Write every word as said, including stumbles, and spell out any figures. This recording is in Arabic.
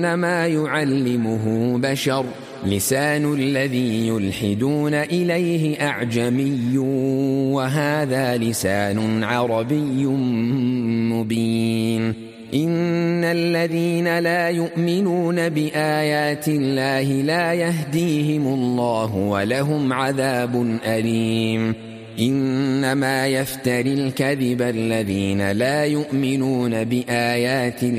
إنما يعلمه بشر لسان الذي يلحدون إليه أعجمي وهذا لسان عربي مبين إن الذين لا يؤمنون بآيات الله لا يهديهم الله ولهم عذاب أليم إنما يفتري الكذب الذين لا يؤمنون بآيات الله